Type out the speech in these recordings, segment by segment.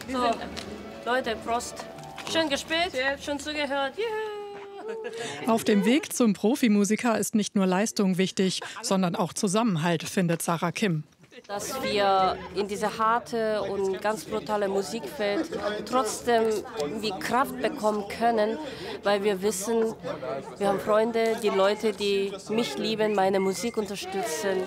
So, Leute, Prost. Schön gespielt, schön zugehört. Juhu. Auf dem Weg zum Profimusiker ist nicht nur Leistung wichtig, sondern auch Zusammenhalt, findet Sarah Kim. Dass wir in diese harte und ganz brutale Musikfeld trotzdem wie Kraft bekommen können, weil wir wissen, wir haben Freunde, die Leute, die mich lieben, meine Musik unterstützen.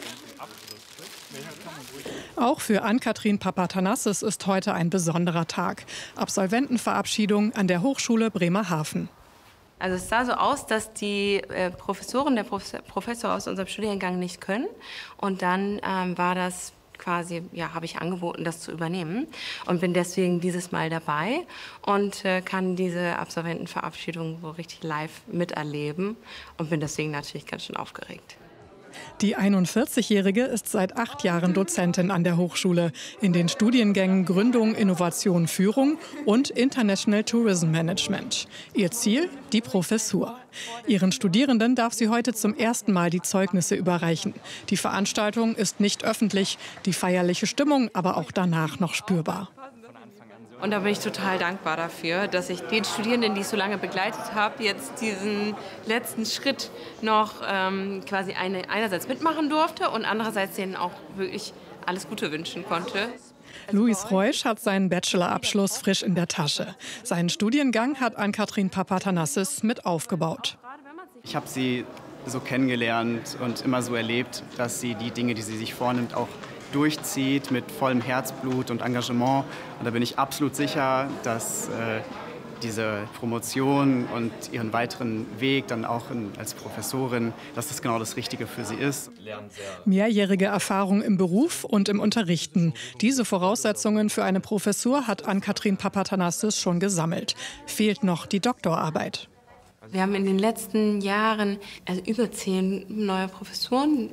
Auch für Ann-Kathrin Papatanassis ist heute ein besonderer Tag. Absolventenverabschiedung an der Hochschule Bremerhaven. Also es sah so aus, dass die Professorin, der Professor aus unserem Studiengang nicht können. Und dann war das quasi, ja, habe ich angeboten, das zu übernehmen. Und bin deswegen dieses Mal dabei und kann diese Absolventenverabschiedung so richtig live miterleben. Und bin deswegen natürlich ganz schön aufgeregt. Die 41-Jährige ist seit 8 Jahren Dozentin an der Hochschule in den Studiengängen Gründung, Innovation, Führung und International Tourism Management. Ihr Ziel? Die Professur. Ihren Studierenden darf sie heute zum ersten Mal die Zeugnisse überreichen. Die Veranstaltung ist nicht öffentlich, die feierliche Stimmung aber auch danach noch spürbar. Und da bin ich total dankbar dafür, dass ich den Studierenden, die ich so lange begleitet habe, jetzt diesen letzten Schritt noch quasi einerseits mitmachen durfte und andererseits denen auch wirklich alles Gute wünschen konnte. Luis Reusch hat seinen Bachelorabschluss frisch in der Tasche. Seinen Studiengang hat Ann-Kathrin Papatanassis mit aufgebaut. Ich habe sie so kennengelernt und immer so erlebt, dass sie die Dinge, die sie sich vornimmt, auch durchzieht mit vollem Herzblut und Engagement. Und da bin ich absolut sicher, dass diese Promotion und ihren weiteren Weg dann auch als Professorin, dass das genau das Richtige für sie ist. Mehrjährige Erfahrung im Beruf und im Unterrichten. Diese Voraussetzungen für eine Professur hat Ann-Kathrin Papatanassis schon gesammelt. Fehlt noch die Doktorarbeit. Wir haben in den letzten Jahren über 10 neue Professuren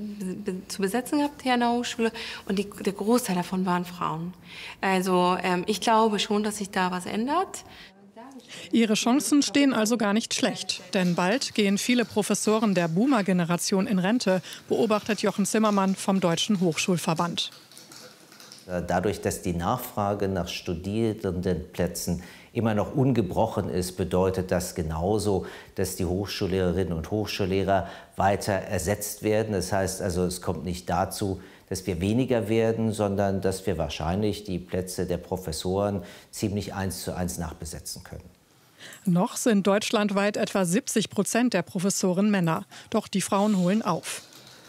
zu besetzen gehabt hier an der Hochschule und der Großteil davon waren Frauen. Also ich glaube schon, dass sich da was ändert. Ihre Chancen stehen also gar nicht schlecht. Denn bald gehen viele Professoren der Boomer-Generation in Rente, beobachtet Jochen Zimmermann vom Deutschen Hochschulverband. Dadurch, dass die Nachfrage nach Studierendenplätzen immer noch ungebrochen ist, bedeutet das genauso, dass die Hochschullehrerinnen und Hochschullehrer weiter ersetzt werden. Das heißt also, es kommt nicht dazu, dass wir weniger werden, sondern dass wir wahrscheinlich die Plätze der Professoren ziemlich 1:1 nachbesetzen können. Noch sind deutschlandweit etwa 70% der Professoren Männer. Doch die Frauen holen auf.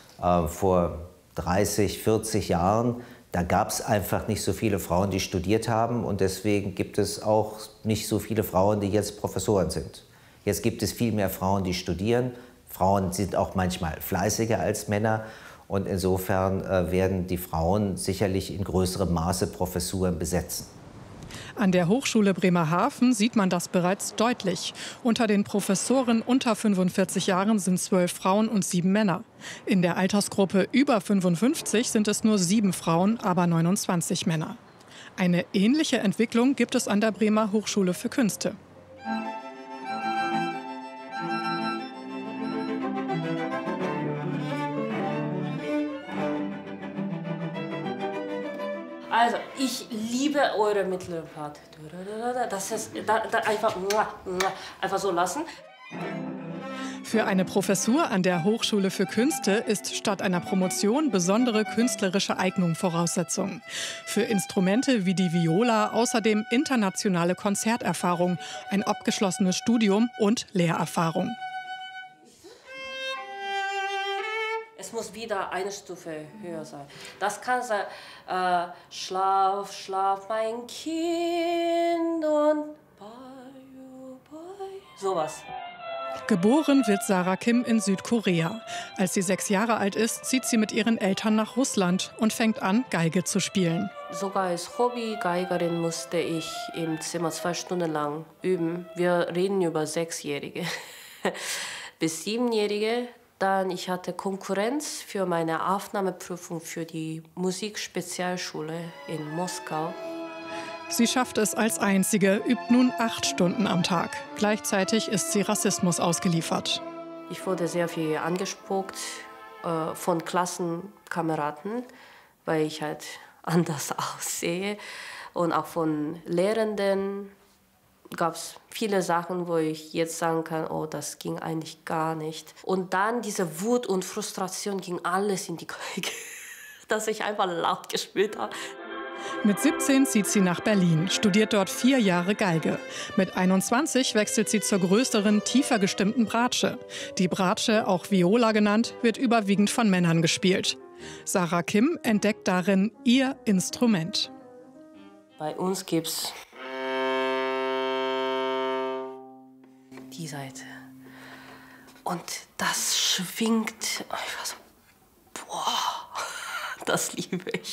Vor 30, 40 Jahren da gab es einfach nicht so viele Frauen, die studiert haben. Und deswegen gibt es auch nicht so viele Frauen, die jetzt Professoren sind. Jetzt gibt es viel mehr Frauen, die studieren. Frauen sind auch manchmal fleißiger als Männer. Und insofern werden die Frauen sicherlich in größerem Maße Professuren besetzen. An der Hochschule Bremerhaven sieht man das bereits deutlich. Unter den Professoren unter 45 Jahren sind 12 Frauen und 7 Männer. In der Altersgruppe über 55 sind es nur 7 Frauen, aber 29 Männer. Eine ähnliche Entwicklung gibt es an der Bremer Hochschule für Künste. Also, ich liebe eure mittlere Part. Das ist einfach so lassen. Für eine Professur an der Hochschule für Künste ist statt einer Promotion besondere künstlerische Eignung Voraussetzung. Für Instrumente wie die Viola außerdem internationale Konzerterfahrung, ein abgeschlossenes Studium und Lehrerfahrung. Es muss wieder eine Stufe höher sein. Das kann sein, Schlaf, Schlaf, mein Kind und bye. Sowas. Geboren wird Sarah Kim in Südkorea. Als sie 6 Jahre alt ist, zieht sie mit ihren Eltern nach Russland und fängt an, Geige zu spielen. Sogar als Hobby-Geigerin musste ich im Zimmer 2 Stunden lang üben. Wir reden über 6-Jährige bis 7-Jährige. Dann ich hatte Konkurrenz für meine Aufnahmeprüfung für die Musikspezialschule in Moskau. Sie schafft es als Einzige, übt nun 8 Stunden am Tag. Gleichzeitig ist sie Rassismus ausgeliefert. Ich wurde sehr viel angespuckt von Klassenkameraden, weil ich halt anders aussehe. Und auch von Lehrenden gab es viele Sachen, wo ich jetzt sagen kann, oh, das ging eigentlich gar nicht. Und dann diese Wut und Frustration ging alles in die Geige, dass ich einfach laut gespielt habe. Mit 17 zieht sie nach Berlin, studiert dort 4 Jahre Geige. Mit 21 wechselt sie zur größeren, tiefer gestimmten Bratsche. Die Bratsche, auch Viola genannt, wird überwiegend von Männern gespielt. Sarah Kim entdeckt darin ihr Instrument. Bei uns gibt's die Seite. Und das schwingt. Ich war so, boah, das liebe ich.